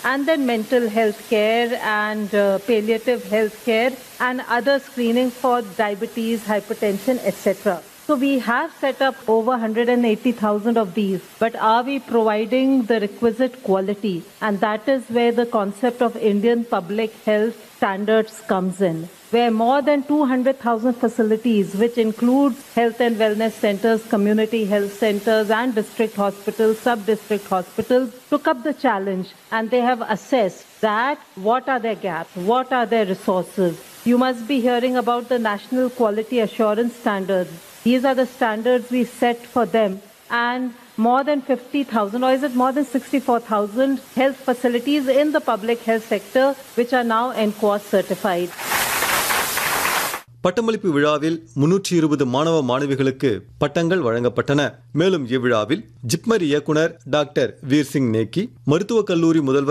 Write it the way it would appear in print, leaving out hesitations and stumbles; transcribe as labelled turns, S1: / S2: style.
S1: and then mental health care and palliative health care and other screening for diabetes, hypertension, etc. So we have set up over 180,000 of these, but are we providing the requisite quality? And that is where the concept of Indian public health standards comes in, where more than 200,000 facilities, which include health and wellness centers, community health centers, and district hospitals, sub-district hospitals, took up the challenge, and they have assessed that what are their gaps, what are their resources. You must be hearing about the National Quality Assurance Standards. These are the standards we set for them, and more than 50,000, or is it more than 64,000 health facilities in the public health sector which are now NQOS certified.
S2: பட்டமளிப்பு விழாவில் 320 மாணவ மாணவிகளுக்கு பட்டங்கள் வழங்கப்பட்டன. மேலும் இவ்விழாவில் ஜிப்மர் இயக்குனர் doctor Veer Singh நேக்கி, மருத்துவக் கல்லூரி முதல்வர்